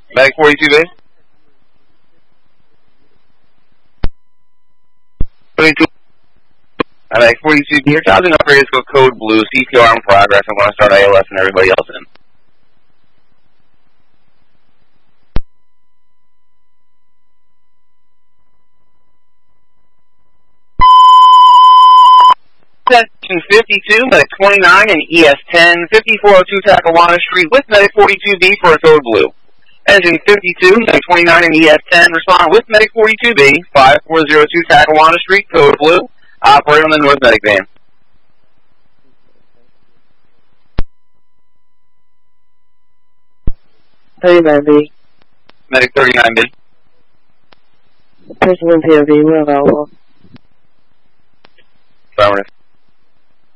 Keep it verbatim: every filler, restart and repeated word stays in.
Medic forty-two B. forty-two. Uh, Medic forty-two B, your charging operator is code blue, C P R in progress. I'm going to start I L S and everybody else in. Section fifty-two, Medic twenty-nine, and E S ten, fifty-four oh two Tacoma Street with Medic forty-two B for a code blue. Engine fifty-two, Medic twenty-nine, and E S ten, respond with Medic forty-two B, five four zero two Tacoma Street, code blue. Operate on the North Medic van. thirty-nine B. Medic thirty-nine B. Person in P O V, we're available. Affirmative.